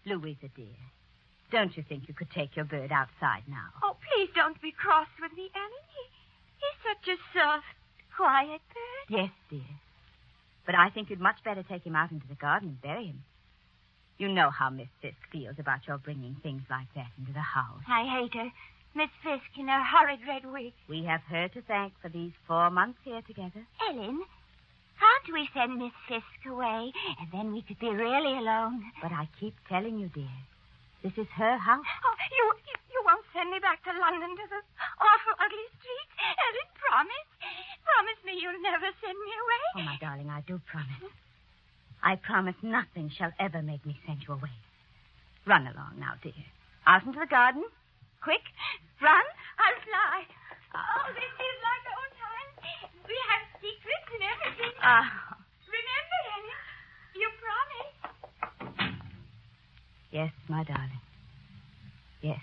Louisa, dear, don't you think you could take your bird outside now? Oh, please don't be cross with me, Ellen. He's such a soft, quiet bird. Yes, dear. But I think you'd much better take him out into the garden and bury him. You know how Miss Fisk feels about your bringing things like that into the house. I hate her. Miss Fisk in her horrid red wig. We have her to thank for these 4 months here together. Ellen, can't we send Miss Fisk away? And then we could be really alone. But I keep telling you, dear, this is her house. Oh, you won't send me back to London to the awful, ugly streets? Ellen, promise. Promise me you'll never send me away. Oh, my darling, I do promise. I promise nothing shall ever make me send you away. Run along now, dear. Out into the garden. Quick. Run. I'll fly. Oh, this is like old times. We have secrets and everything. Remember, Ellen, you promised. Yes, my darling. Yes.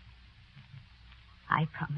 I promised.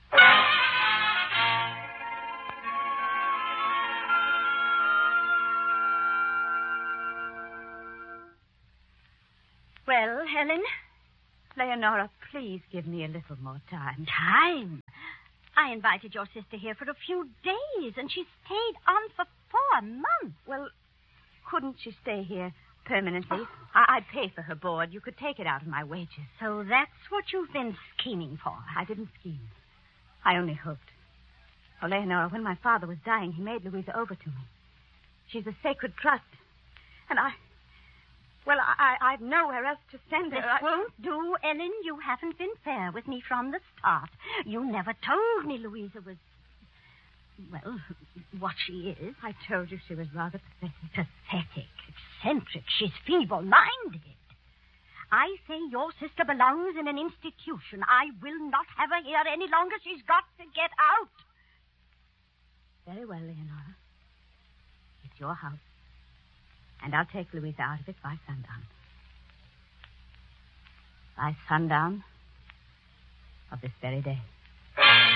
Well, Helen, Leonora, please give me a little more time. Time? I invited your sister here for a few days, and she stayed on for 4 months. Well, couldn't she stay here permanently? I'd pay for her board. You could take it out of my wages. So that's what you've been scheming for. I didn't scheme. I only hoped. Oh, Leonora, when my father was dying, he made Louisa over to me. She's a sacred trust. And I've nowhere else to send her. This won't do, Ellen. You haven't been fair with me from the start. You never told me Louisa was, well, what she is. I told you she was rather pathetic. Pathetic, eccentric. She's feeble-minded. I say your sister belongs in an institution. I will not have her here any longer. She's got to get out. Very well, Leonora. It's your house. And I'll take Louisa out of it by sundown. By sundown of this very day.